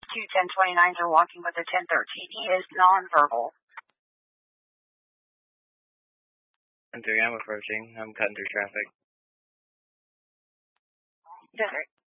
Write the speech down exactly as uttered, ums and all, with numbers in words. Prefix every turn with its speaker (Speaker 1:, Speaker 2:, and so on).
Speaker 1: two ten twenty-nines are walking with a ten thirteen. He is nonverbal.
Speaker 2: ten three, I'm approaching. I'm cutting through traffic.
Speaker 1: Desert.